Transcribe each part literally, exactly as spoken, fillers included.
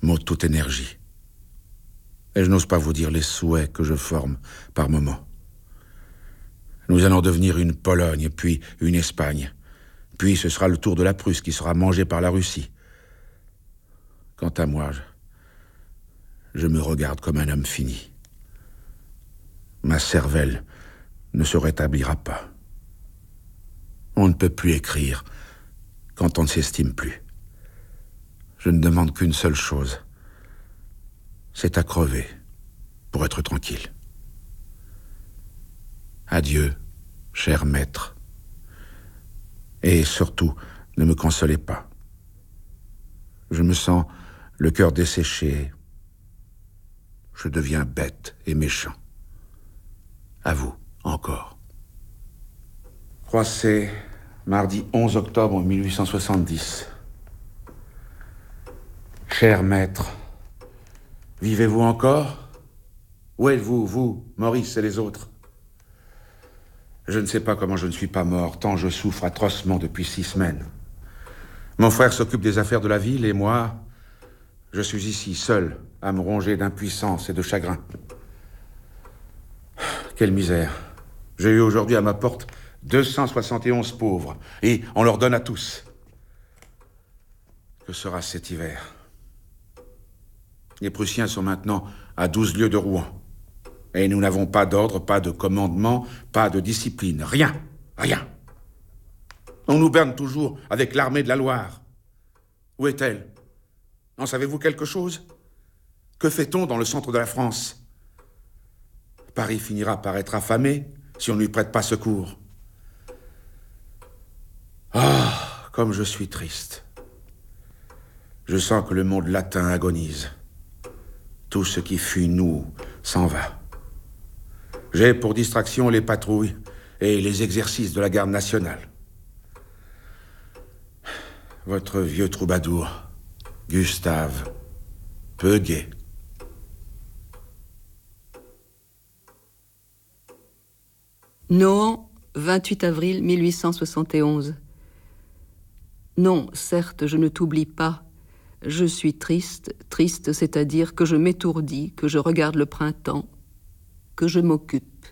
m'ôte toute énergie. Et je n'ose pas vous dire les souhaits que je forme par moments. Nous allons devenir une Pologne, puis une Espagne. Puis ce sera le tour de la Prusse qui sera mangé par la Russie. Quant à moi, je, je me regarde comme un homme fini. Ma cervelle ne se rétablira pas. On ne peut plus écrire quand on ne s'estime plus. Je ne demande qu'une seule chose. C'est à crever pour être tranquille. Adieu, cher maître. Et surtout, ne me consolez pas. Je me sens le cœur desséché. Je deviens bête et méchant. À vous, encore. Croissé, mardi onze octobre mille huit cent soixante-dix. Cher maître, vivez-vous encore? Où êtes-vous, vous, Maurice et les autres? Je ne sais pas comment je ne suis pas mort, tant je souffre atrocement depuis six semaines. Mon frère s'occupe des affaires de la ville et moi, je suis ici, seul, à me ronger d'impuissance et de chagrin. Quelle misère. J'ai eu aujourd'hui à ma porte deux cent soixante et onze pauvres, et on leur donne à tous. Que sera cet hiver? Les Prussiens sont maintenant à douze lieues de Rouen. Et nous n'avons pas d'ordre, pas de commandement, pas de discipline. Rien, rien. On nous berne toujours avec l'armée de la Loire. Où est-elle? En savez-vous quelque chose? Que fait-on dans le centre de la France? Paris finira par être affamé si on ne lui prête pas secours. Ah, comme je suis triste. Je sens que le monde latin agonise. Tout ce qui fut nous s'en va. J'ai pour distraction les patrouilles et les exercices de la garde nationale. Votre vieux troubadour, Gustave, peu gai. Nohant, vingt-huit avril mille huit cent soixante et onze. Non, certes, je ne t'oublie pas. Je suis triste, triste, c'est-à-dire que je m'étourdis, que je regarde le printemps, que je m'occupe.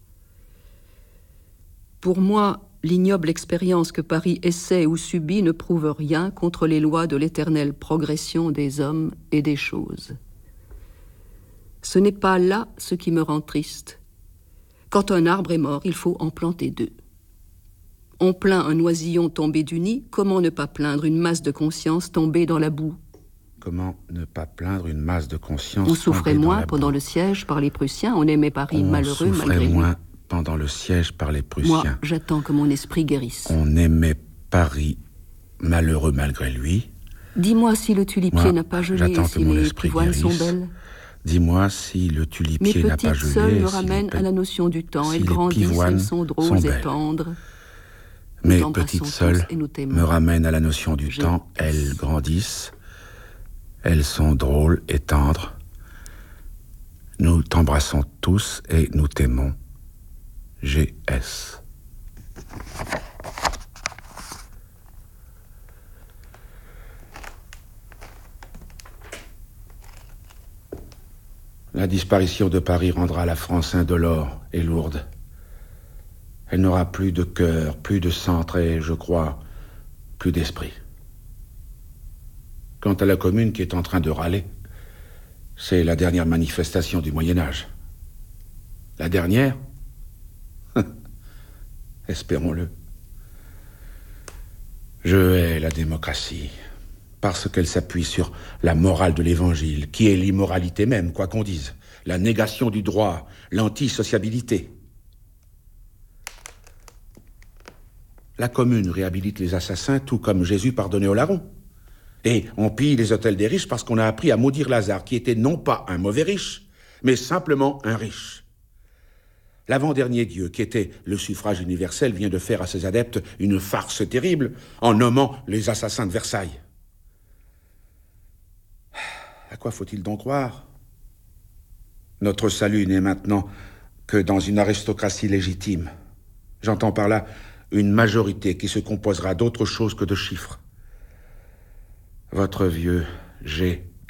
Pour moi, l'ignoble expérience que Paris essaie ou subit ne prouve rien contre les lois de l'éternelle progression des hommes et des choses. Ce n'est pas là ce qui me rend triste. Quand un arbre est mort, il faut en planter deux. On plaint un oisillon tombé du nid, comment ne pas plaindre une masse de conscience tombée dans la boue? Comment ne pas plaindre une masse de conscience On souffrait tombée dans moins la pendant boue. le siège par les Prussiens, on aimait Paris On malheureux malgré souffrait lui. moins pendant le siège par les Prussiens. Moi, j'attends que mon esprit guérisse. On aimait Paris malheureux malgré lui. Dis-moi si le tulipier Moi, n'a pas gelé j'attends et que si mon les esprit pivoines sont guérisse. belles. Dis-moi si le Mes tulipier n'a pas petites gelé. seules me si ramènent les à la notion du temps. si Elles les grandissent, pivoines elles sont drôles sont et belles. tendres. Nous Mes t'embrassons petites tous seules et nous t'aimons. me ramènent à la notion du G. temps. Elles grandissent. Elles sont drôles et tendres. Nous t'embrassons tous et nous t'aimons. G S. La disparition de Paris rendra la France indolore et lourde. Elle n'aura plus de cœur, plus de centre et, je crois, plus d'esprit. Quant à la Commune qui est en train de râler, c'est la dernière manifestation du Moyen-Âge. La dernière? Espérons-le. Je hais la démocratie, parce qu'elle s'appuie sur la morale de l'Évangile, qui est l'immoralité même, quoi qu'on dise, la négation du droit, l'antisociabilité. La Commune réhabilite les assassins, tout comme Jésus pardonnait aux larrons. Et on pille les hôtels des riches parce qu'on a appris à maudire Lazare, qui était non pas un mauvais riche, mais simplement un riche. L'avant-dernier Dieu, qui était le suffrage universel, vient de faire à ses adeptes une farce terrible en nommant les assassins de Versailles. À quoi faut-il donc croire? Notre salut n'est maintenant que dans une aristocratie légitime. J'entends par là une majorité qui se composera d'autre chose que de chiffres. Votre vieux G